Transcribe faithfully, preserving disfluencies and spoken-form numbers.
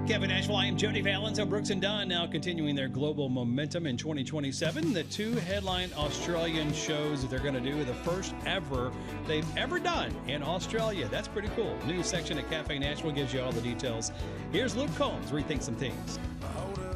Kevin Asheville, I am Jody Fallon. So Brooks and Dunn now continuing their global momentum in twenty twenty-seven. The two headline Australian shows that they're going to do, the first ever they've ever done in Australia. That's pretty cool. News section at Cafe Nashville gives you all the details. Here's Luke Combs, Rethink Some Things.